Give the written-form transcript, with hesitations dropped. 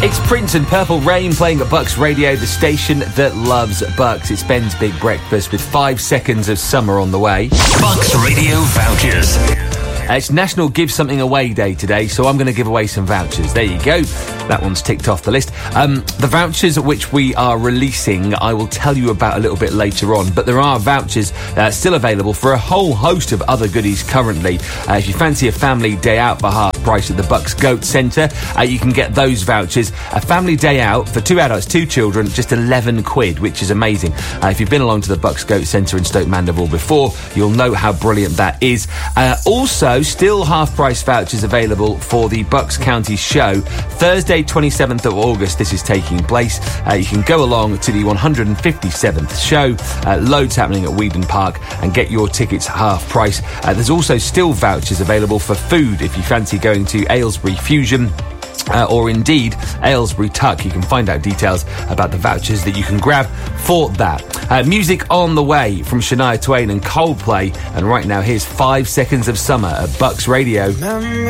It's Prince and Purple Rain playing at Bucks Radio, the station that loves Bucks. It's Ben's Big Breakfast with 5 seconds of summer on the way. Bucks Radio vouchers. It's National Give Something Away Day today, so I'm going to give away some vouchers. There you go. That one's ticked off the list. The vouchers which we are releasing, I will tell you about a little bit later on, but there are vouchers still available for a whole host of other goodies currently. If you fancy a family day out for half price at the Bucks Goat Centre, you can get those vouchers. A family day out for 2 adults, 2 children, just £11, which is amazing. If you've been along to the Bucks Goat Centre in Stoke Mandeville before, you'll know how brilliant that is. Also, still half-price vouchers available for the Bucks County Show. Thursday, 27th of August, this is taking place. You can go along to the 157th show. Loads happening at Weedon Park, and get your tickets half price. There's also still vouchers available for food if you fancy going to Aylesbury Fusion. Or indeed Aylesbury Tuck. You can find out details about the vouchers that you can grab for that. Music on the way from Shania Twain and Coldplay, and right now here's 5 seconds of summer at Bucks Radio.